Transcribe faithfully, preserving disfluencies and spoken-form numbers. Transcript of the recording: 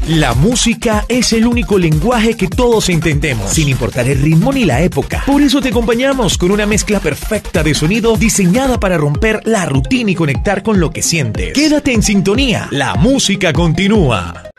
La música es el único lenguaje que todos entendemos, sin importar el ritmo ni la época. Por eso te acompañamos con una mezcla perfecta de sonido diseñada para romper la rutina y conectar con lo que sientes. Quédate en sintonía, la música continúa.